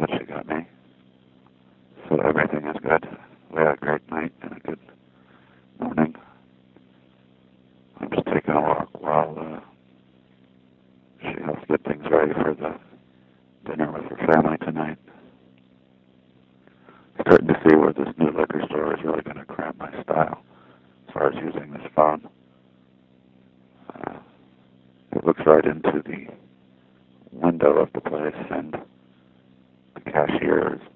that she got me. So everything is good. We had a great night and a good morning. I'm just taking a walk while she helps get things ready for the dinner with her family tonight. Starting to see where this new liquor store is really going to cramp my style as far as using this phone. It looks right into the window of the place, and the cashier is